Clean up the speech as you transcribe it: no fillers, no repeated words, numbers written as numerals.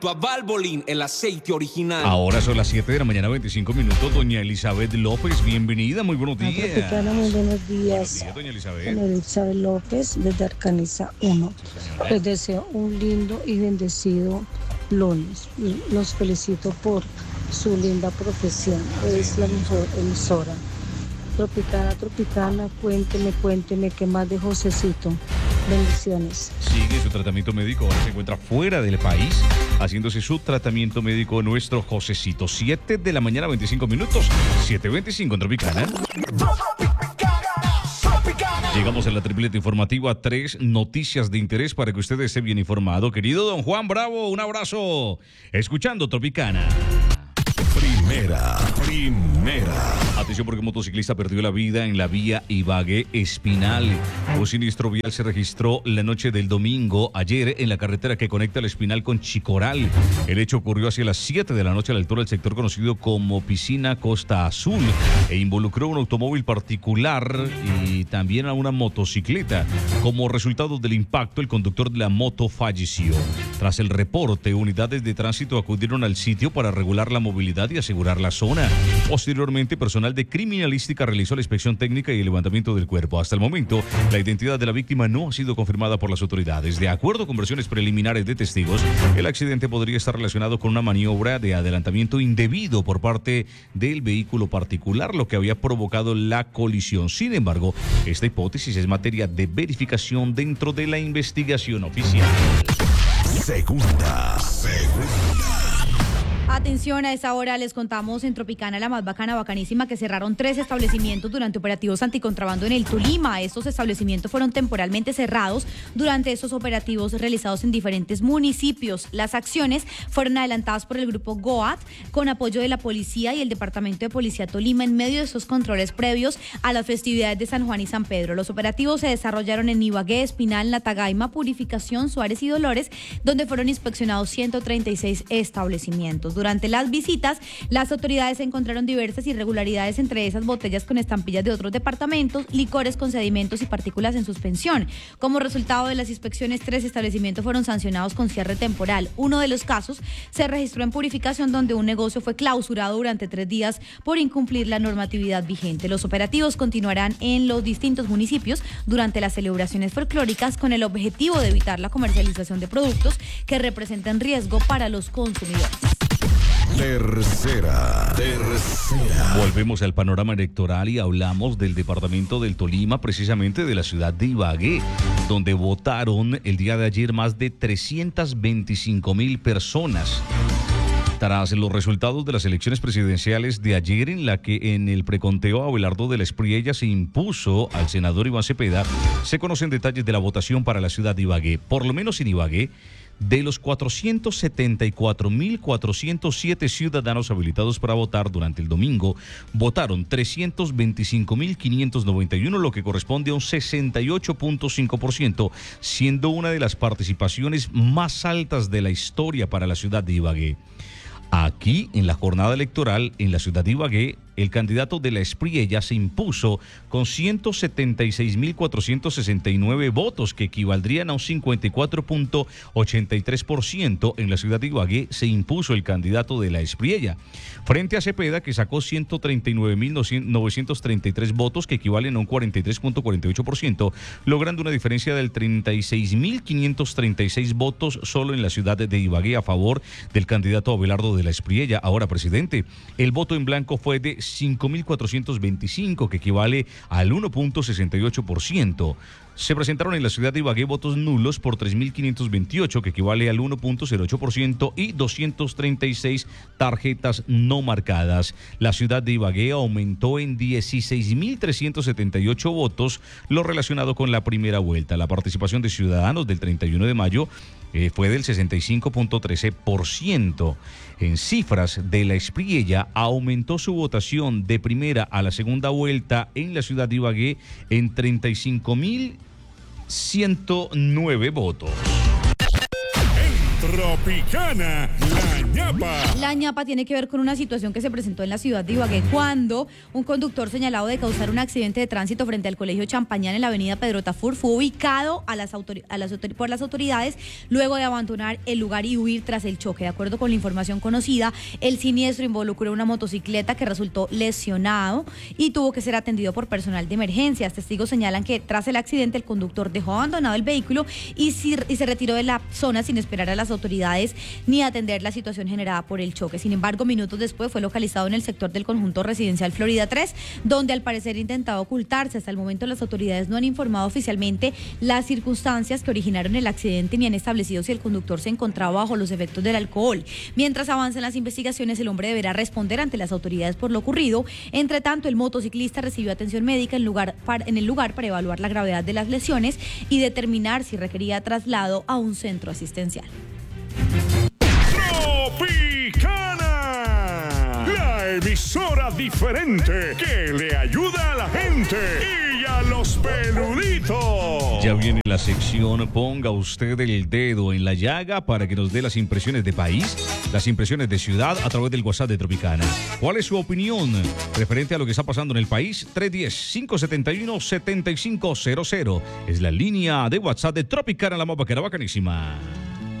A Valvoline, el aceite original. Ahora son las 7 de la mañana, 25 minutos. Doña Elizabeth López, bienvenida, muy buenos días. Tropicana, muy buenos días. Buenos días, doña Elizabeth. Con Elizabeth López, desde Arcaniza 1. Sí, Les deseo un lindo y bendecido lunes. Los felicito por su linda profesión. Es la mejor emisora. Tropicana, cuénteme qué más de Josecito. Bendiciones. Sigue su tratamiento médico, ahora se encuentra fuera del país, haciéndose su tratamiento médico nuestro Josecito. 7 de la mañana, 25 minutos, 7:25 en Tropicana. Llegamos a la tripleta informativa, 3 noticias de interés para que usted esté bien informado. Querido don Juan Bravo, un abrazo. Escuchando Tropicana. Primera. Atención porque un motociclista perdió la vida en la vía Ibagué-Espinal. Un siniestro vial se registró la noche del domingo, ayer, en la carretera que conecta el Espinal con Chicoral. El hecho ocurrió hacia las 7 de la noche a la altura del sector conocido como Piscina Costa Azul e involucró un automóvil particular y también a una motocicleta. Como resultado del impacto, el conductor de la moto falleció. Tras el reporte, unidades de tránsito acudieron al sitio para regular la movilidad y asegurar la zona. Posteriormente, personal de criminalística realizó la inspección técnica y el levantamiento del cuerpo. Hasta el momento, la identidad de la víctima no ha sido confirmada por las autoridades. De acuerdo con versiones preliminares de testigos, el accidente podría estar relacionado con una maniobra de adelantamiento indebido por parte del vehículo particular, lo que había provocado la colisión. Sin embargo, esta hipótesis es materia de verificación dentro de la investigación oficial. Segunda. Atención, a esa hora les contamos en Tropicana, la más bacana, bacanísima, que cerraron 3 establecimientos durante operativos anticontrabando en el Tolima. Estos establecimientos fueron temporalmente cerrados durante esos operativos realizados en diferentes municipios. Las acciones fueron adelantadas por el grupo GOAT con apoyo de la policía y el Departamento de Policía Tolima en medio de esos controles previos a las festividades de San Juan y San Pedro. Los operativos se desarrollaron en Ibagué, Espinal, Natagaima, Purificación, Suárez y Dolores, donde fueron inspeccionados 136 establecimientos. Durante las visitas, las autoridades encontraron diversas irregularidades, entre esas botellas con estampillas de otros departamentos, licores con sedimentos y partículas en suspensión. Como resultado de las inspecciones, 3 establecimientos fueron sancionados con cierre temporal. Uno de los casos se registró en Purificación, donde un negocio fue clausurado durante 3 días por incumplir la normatividad vigente. Los operativos continuarán en los distintos municipios durante las celebraciones folclóricas con el objetivo de evitar la comercialización de productos que representen riesgo para los consumidores. Tercera. Volvemos al panorama electoral y hablamos del departamento del Tolima, precisamente de la ciudad de Ibagué, donde votaron el día de ayer más de 325,000 personas. Tras los resultados de las elecciones presidenciales de ayer, en la que en el preconteo Abelardo de la Espriella se impuso al senador Iván Cepeda, se conocen detalles de la votación para la ciudad de Ibagué. Por lo menos en Ibagué, de los 474,407 ciudadanos habilitados para votar durante el domingo, votaron 325,591, lo que corresponde a un 68.5%, siendo una de las participaciones más altas de la historia para la ciudad de Ibagué. Aquí, en la jornada electoral, en la ciudad de Ibagué, el candidato de la Espriella se impuso con 176,469 votos, que equivaldrían a un 54.83%. En la ciudad de Ibagué se impuso el candidato de la Espriella, frente a Cepeda, que sacó 139,933 votos, que equivalen a un 43.48%, logrando una diferencia del 36,536 votos solo en la ciudad de Ibagué a favor del candidato Abelardo de la Espriella, ahora presidente. El voto en blanco fue de 5,425, que equivale al 1.68%. Se presentaron en la ciudad de Ibagué votos nulos por 3,528, que equivale al 1.08%, y 236 tarjetas no marcadas. La ciudad de Ibagué aumentó en 16,378 votos lo relacionado con la primera vuelta. La participación de ciudadanos del 31 de mayo fue del 65.13%. En cifras de la Espriella, aumentó su votación de primera a la segunda vuelta en la ciudad de Ibagué en 35,109 votos. Tropicana, la ñapa. La ñapa tiene que ver con una situación que se presentó en la ciudad de Ibagué cuando un conductor señalado de causar un accidente de tránsito frente al Colegio Champañán en la avenida Pedro Tafur fue ubicado por las autoridades luego de abandonar el lugar y huir tras el choque. De acuerdo con la información conocida, el siniestro involucró una motocicleta que resultó lesionado y tuvo que ser atendido por personal de emergencias. Testigos señalan que tras el accidente el conductor dejó abandonado el vehículo y se retiró de la zona sin esperar a las autoridades ni atender la situación generada por el choque. Sin embargo, minutos después fue localizado en el sector del conjunto residencial Florida 3, donde al parecer intentaba ocultarse. Hasta el momento las autoridades no han informado oficialmente las circunstancias que originaron el accidente ni han establecido si el conductor se encontraba bajo los efectos del alcohol. Mientras avanzan las investigaciones, el hombre deberá responder ante las autoridades por lo ocurrido. Entre tanto, el motociclista recibió atención médica en el lugar para evaluar la gravedad de las lesiones y determinar si requería traslado a un centro asistencial. Tropicana, la emisora diferente que le ayuda a la gente y a los peluditos. Ya viene la sección Ponga usted el dedo en la llaga para que nos dé las impresiones de país, las impresiones de ciudad a través del WhatsApp de Tropicana. ¿Cuál es su opinión referente a lo que está pasando en el país? 310-571-7500 es la línea de WhatsApp de Tropicana, la más bacanísima.